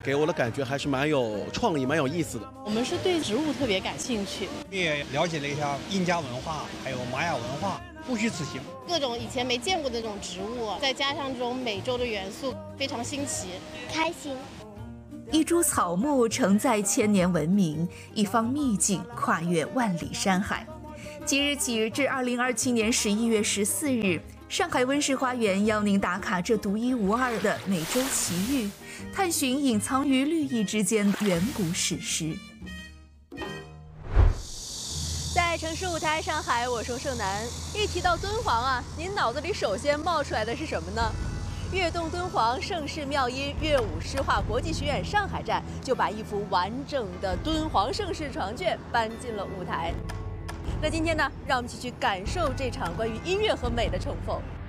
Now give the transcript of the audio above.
给我的感觉还是蛮有创意、蛮有意思的。 我们是对植物特别感兴趣， 也了解了一下印加文化，还有玛雅文化，不虚此行。 各种以前没见过的这种植物，再加上这种美洲的元素，非常新奇， 开心。 一株草木承载千年文明，一方秘境跨越万里山海。即日起至2027年11月14日，上海温室花园邀您打卡这独一无二的美洲奇遇，探寻隐藏于绿意之间的远古史诗。 在城市舞台上海，我是盛楠。一提到敦煌啊，您脑子里首先冒出来的是什么呢？悦动敦煌盛世妙音乐舞诗画国际学院上海站就把一幅完整的敦煌盛世长卷搬进了舞台。那今天呢，让我们一起去感受这场关于音乐和美的重逢。